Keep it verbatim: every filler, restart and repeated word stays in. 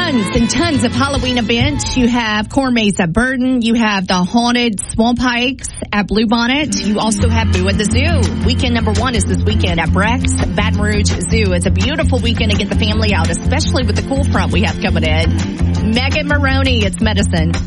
tons and tons of Halloween events. You have Corn Maze at Burton. You have the Haunted Swamp Hikes at Bluebonnet. You also have Boo at the Zoo. Weekend number one is this weekend at Breck's Baton Rouge Zoo. It's a beautiful weekend to get the family out, especially with the cool front we have coming in. Megan Maroney, it's Medicine.